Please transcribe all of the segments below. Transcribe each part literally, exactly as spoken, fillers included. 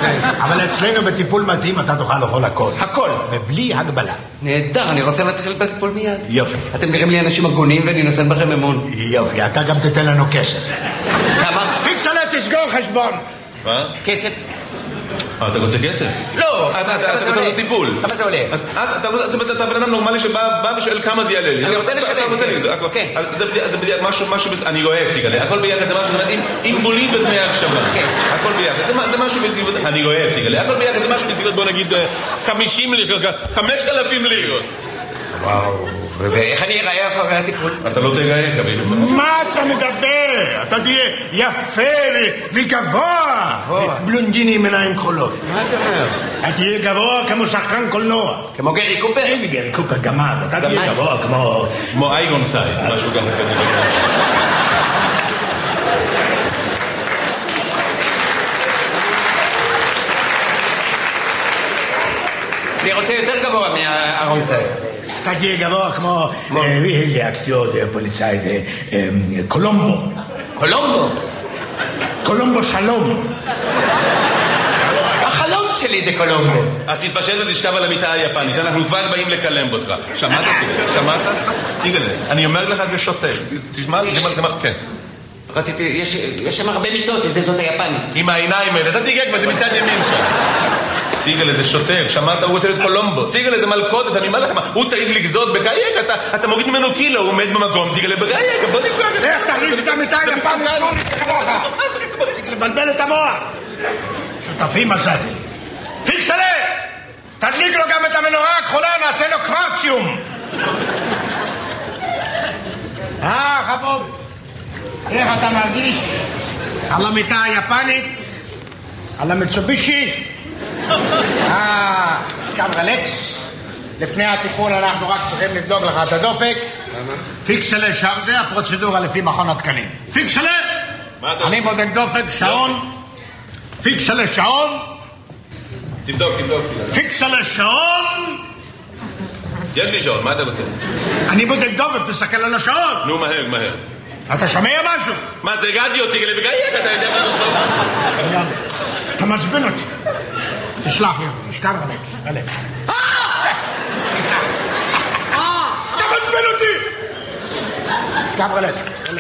אבל אצלנו בטיפול מתאים אתה תוכל לאכול הכל. הכל. ובלי הגבלה. נהדר, אני רוצה להתחיל בטיפול מיד. יופי. אתם נראים לי אנשים הגונים ואני נותן בכם אמון. יופי, אתה גם תתן לנו כסף. כמה? פיקסלה, תסגור חשבון. מה? כסף. אה, אתה רוצה כסף? לא. אתה רוצה לו טיפול. כמה זה עולה? אז אתה בן אדם נורמלי שבא ושואל כמה זה יעלה לי. אני רוצה לשלם. אתה רוצה לי, זה משהו, אני לא אציג עליה. הכל ביחד זה משהו, זאת אומרת, עם בולים ודמי הקשבה. הכל ביחד. זה משהו בסביבות, אני לא אציג עליה. הכל ביחד זה משהו בסביבות, בוא נגיד, חמישים לירות, חמשת אלפים לירות. וואו. ואיך אני אראה אחרי הטיפול? אתה לא תראה, קביל. מה אתה מדבר? אתה תהיה יפה וגבוה. בלונדיני עם עיניים כחולות. מה אתה אומר? אתה תהיה גבוה כמו שחקן קולנוע. כמו גרי קופר? אין גרי קופר, גמד. אתה תהיה גבוה כמו... כמו אייגון סייד, משהו ככה. אני רוצה יותר גבוה מהארון צייד. אתה תהיה גבוה כמו איזה אקטיור פוליצאי קולומבו. קולומבו? קולומבו שלום. החלום שלי זה קולומבו. אז תתפשט ותשכב על המיטה היפנית, אנחנו כבר באים לקלם אותך. שמעת ציגל? שמעת? ציגל, אני אומר לך זה שוטה. תשמע, תשמע, כן. רציתי, יש שם הרבה מיטות, איזה זאת היפנית. עם העיניים האלה, אתה תיגע כבר, זה מצד ימין שם. ציגל, זה שוטר, שמעת, הוא רוצה להיות קולומבו. ציגל, זה מלכודת, אני אומר לך מה, הוא צריך לגזות בגייק, אתה מוריד ממנו קילו, הוא עומד במקום, ציגל, בגייק, בוא נפגע. איך תכניס את המיטה היפנית? לבלבל את המוח. שותפים מצאתי לי. פיקסלה! תדליק לו גם את המנורה הכחולה, נעשה לו קוורציום. אה, חבוב. איך אתה מרגיש? על המיטה היפנית? על המצובישי? אה, קם רלקס. לפני הטיפול אנחנו רק צריכים לבדוק לך את הדופק. פיקסלה, זה הפרוצדורה לפי מכון התקנים. פיקסלה! אני בודק דופק, שעון. פיקסלה, שעון. תבדוק, תבדוק. פיקסלה, שעון. יש לי שעון, מה אתה רוצה? אני בודק דופק, תסתכל על השעון. נו, מהר, מהר. אתה שומע משהו? מה זה רדיו, ציגל, בגייק, אתה יודע מה זאת טוב. אתה מעצבן אותי. תשלח לי, תשכב עליך, עליך. אתה מעצבן אותי! תשכב עליך, עליך.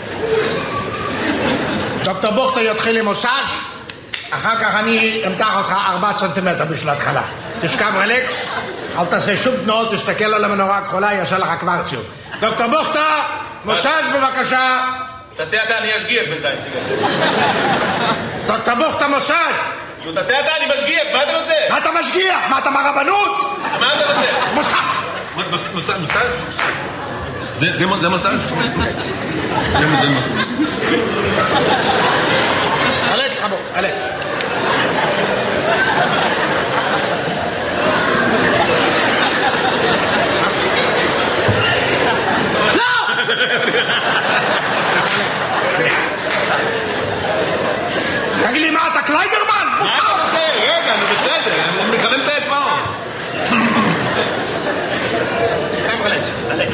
דוקטור בוכטר יתחיל עם מוסאז', אחר כך אני אמתח אותך ארבעה סנטימטר בשביל ההתחלה. תשכב רלקס, אל תעשה שום תנועות, תסתכל על המנורה הכחולה, יעשה לך קוורציום. דוקטור בוכטר, מוסאז' בבקשה. תעשה אתה, אני אשגיח בינתיים. דוקטור בוכטר, מוסאז'. נו, תעשה אתה, אני משגיח, מה אתה רוצה? מה אתה משגיח? מה אתה מהרבנות? מה אתה רוצה? מוסאז'. מוסאז', מוסאז'? זה מוסאז'? זה מוסאז'? אלכס, חבו, אלכס. תגיד לי מה, אתה קליידרמן? מה אתה רוצה? רגע, אני בסדר, אני מכוון את האצבעות. שכם רלץ, רלץ.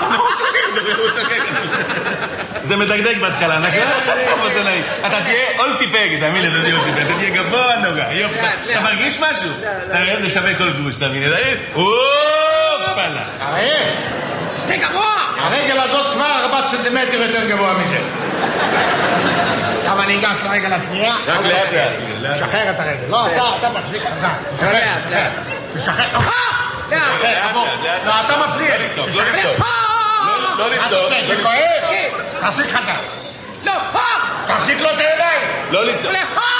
זה מדגדג בהתחלה, נכון? אתה תהיה אולסי פגד, תאמין לי, אתה תהיה אולסי פגד, אתה תהיה גבוה נוגע. אתה מרגיש משהו? תראה, זה שווה כל גרוש, תאמין לי. אופלה. הרי, זה גבוה. הרגל הזאת כבר ארבעה סנטימטר יותר גבוה מזה. עכשיו אני אגש לרגל השנייה. רק לאט לאט. תשחרר את הרגל. לא, אתה מחזיק חזק. לאט, לאט. תשחרר. לאט, לאט. לא, אתה מפריע. לא לצעוק, לא לצעוק. לא לצעוק. זה כואב? תחזיק חזק. לא, תחזיק לו את הידיים. לא לצעוק.